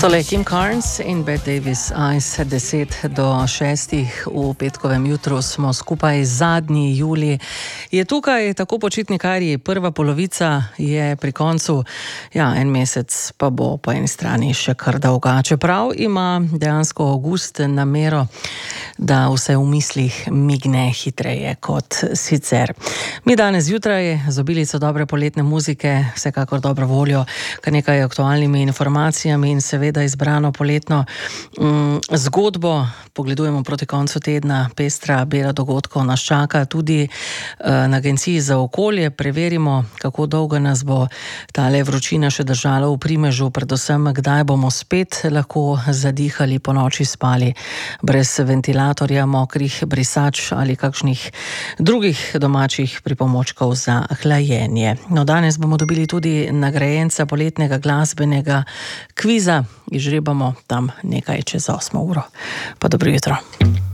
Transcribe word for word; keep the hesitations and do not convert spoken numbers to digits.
Tole Kim Carnes in Bette Davis, Ice, deset do šestih v petkovem jutru smo skupaj, zadnji julij je tukaj, tako počitni karji, prva polovica je pri koncu, ja, en mesec pa bo po eni strani še kar dolga, čeprav ima dejansko avgust namero, da vse v mislih migne hitreje kot sicer. Mi danes zjutraj z obilico dobre poletne muzike, vsekakor dobro voljo, kar nekaj aktualnimi informacijami in seveda izbrano poletno mm, zgodbo. Pogledujemo proti koncu tedna, pestra bera dogodkov nas čaka tudi eh, na Agenciji za okolje. Preverimo, kako dolgo nas bo tale vročina še držala v primežu, predvsem kdaj bomo spet lahko zadihali, po noči spali brez ventilatorja, mokrih brisač ali kakšnih drugih domačih pripomočkov za hlajenje. No, danes bomo dobili tudi nagrajenca poletnega glasbenega kviza. Izžrebamo tam nekaj čez osmo uro. Pa dobro jutro.